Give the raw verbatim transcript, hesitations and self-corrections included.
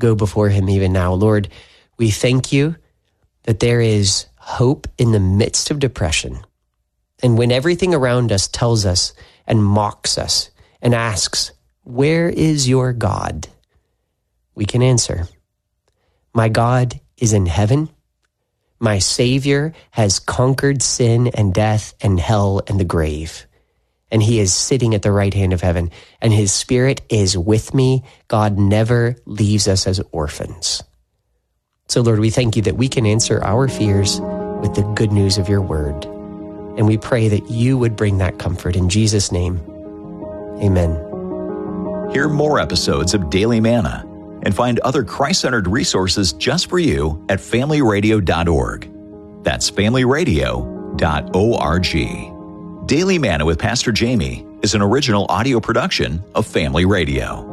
go before him even now. Lord, we thank you that there is hope in the midst of depression. And when everything around us tells us and mocks us and asks, where is your God? We can answer, my God is in heaven. My Savior has conquered sin and death and hell and the grave. And he is sitting at the right hand of heaven. And his Spirit is with me. God never leaves us as orphans. So Lord, we thank you that we can answer our fears with the good news of your word. And we pray that you would bring that comfort in Jesus' name. Amen. Hear more episodes of Daily Manna and find other Christ-centered resources just for you at family radio dot org. That's family radio dot org. Daily Manna with Pastor Jamie is an original audio production of Family Radio.